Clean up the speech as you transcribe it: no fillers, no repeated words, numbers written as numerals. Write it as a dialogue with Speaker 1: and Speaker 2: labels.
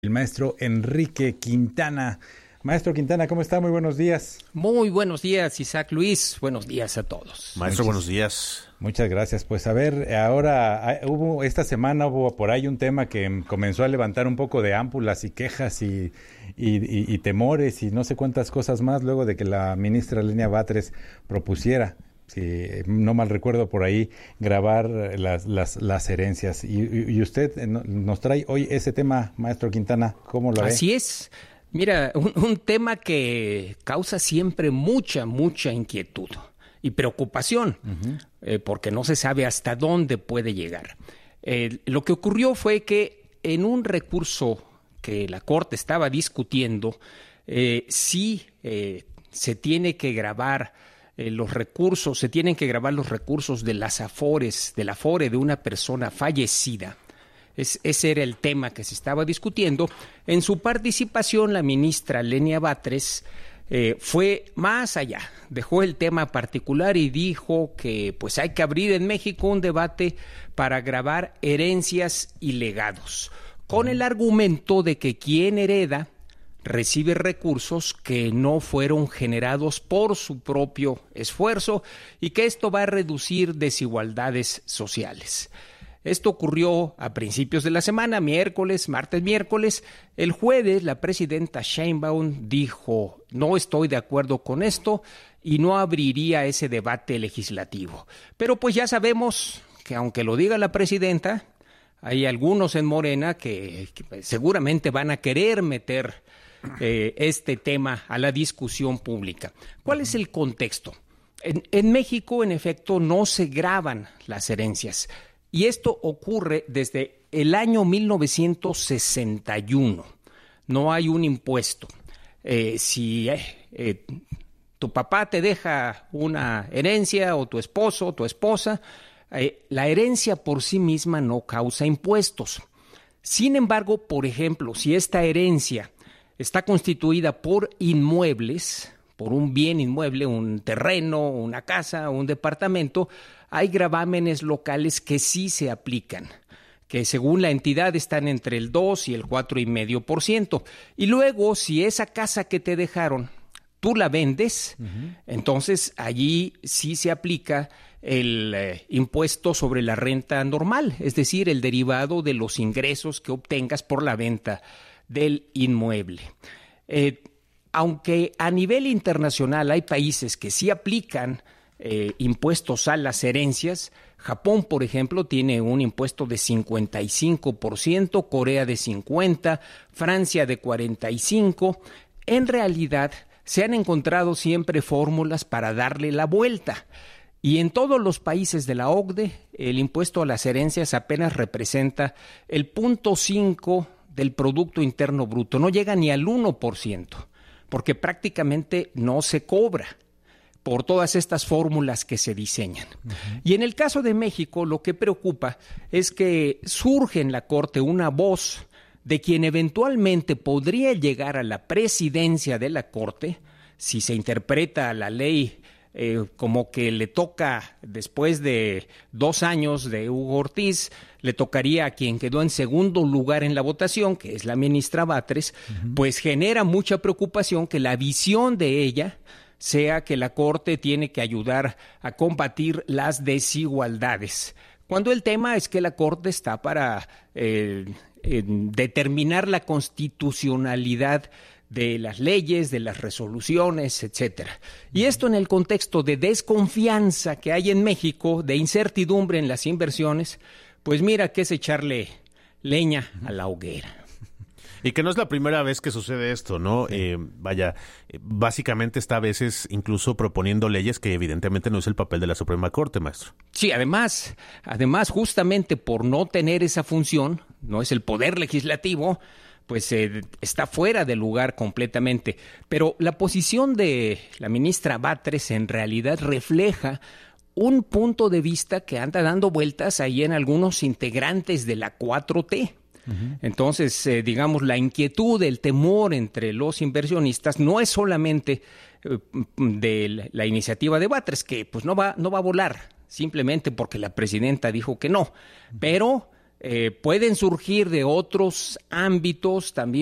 Speaker 1: El maestro Enrique Quintana. Maestro Quintana, ¿cómo está? Muy buenos días.
Speaker 2: Muy buenos días, Isaac Luis. Buenos días a todos.
Speaker 3: Maestro, buenos días.
Speaker 1: Muchas gracias. Pues a ver, ahora esta semana hubo por ahí un tema que comenzó a levantar un poco de ámpulas y quejas y temores y no sé cuántas cosas más luego de que la ministra Lenia Batres propusiera, si no mal recuerdo por ahí, grabar las herencias. Y usted nos trae hoy ese tema, maestro Quintana, ¿cómo lo ve?
Speaker 2: Así es. Mira, un tema que causa siempre mucha inquietud y preocupación, porque no se sabe hasta dónde puede llegar. Lo que ocurrió fue que en un recurso que la Corte estaba discutiendo, se tiene que grabar los recursos, se tienen que grabar los recursos de las afores, del afore de una persona fallecida. Ese era el tema que se estaba discutiendo. En su participación, la ministra Lenia Batres fue más allá, dejó el tema particular y dijo que pues hay que abrir en México un debate para gravar herencias y legados, con el argumento de que quien hereda recibe recursos que no fueron generados por su propio esfuerzo y que esto va a reducir desigualdades sociales. Esto ocurrió a principios de la semana, martes-miércoles. El jueves, la presidenta Sheinbaum dijo, no estoy de acuerdo con esto y no abriría ese debate legislativo. Pero pues ya sabemos que aunque lo diga la presidenta, hay algunos en Morena que seguramente van a querer meter este tema a la discusión pública. ¿Cuál es el contexto? En México, en efecto, no se graban las herencias. Y esto ocurre desde el año 1961. No hay un impuesto. Si tu papá te deja una herencia o tu esposo o tu esposa, la herencia por sí misma no causa impuestos. Sin embargo, por ejemplo, si esta herencia está constituida por inmuebles, por un bien inmueble, un terreno, una casa, un departamento, hay gravámenes locales que sí se aplican, que según la entidad están entre el 2 y el 4,5%. Y luego, si esa casa que te dejaron, tú la vendes, entonces allí sí se aplica el impuesto sobre la renta normal, es decir, el derivado de los ingresos que obtengas por la venta del inmueble. Aunque a nivel internacional hay países que sí aplican impuestos a las herencias, Japón, por ejemplo, tiene un impuesto de 55%, Corea de 50%, Francia de 45%. En realidad, se han encontrado siempre fórmulas para darle la vuelta. Y en todos los países de la OCDE, el impuesto a las herencias apenas representa el 0.5% del Producto Interno Bruto, no llega ni al 1%, porque prácticamente no se cobra por todas estas fórmulas que se diseñan. Y en el caso de México, lo que preocupa es que surge en la Corte una voz de quien eventualmente podría llegar a la presidencia de la Corte, si se interpreta la ley como que le toca, después de 2 años de Hugo Ortiz, le tocaría a quien quedó en segundo lugar en la votación, que es la ministra Batres, pues genera mucha preocupación que la visión de ella sea que la Corte tiene que ayudar a combatir las desigualdades, cuando el tema es que la Corte está para determinar la constitucionalidad de las leyes, de las resoluciones, etcétera. Y esto en el contexto de desconfianza que hay en México, de incertidumbre en las inversiones, pues mira que es echarle leña a la hoguera.
Speaker 3: Y que no es la primera vez que sucede esto, ¿no? Sí. Básicamente está a veces incluso proponiendo leyes que evidentemente no es el papel de la Suprema Corte, maestro.
Speaker 2: Sí, además, justamente por no tener esa función, no es el poder legislativo, pues está fuera de lugar completamente. Pero la posición de la ministra Batres en realidad refleja un punto de vista que anda dando vueltas ahí en algunos integrantes de la 4T. Entonces, digamos, la inquietud, el temor entre los inversionistas no es solamente de la iniciativa de Batres, que pues no va a volar, simplemente porque la presidenta dijo que no, pero pueden surgir de otros ámbitos también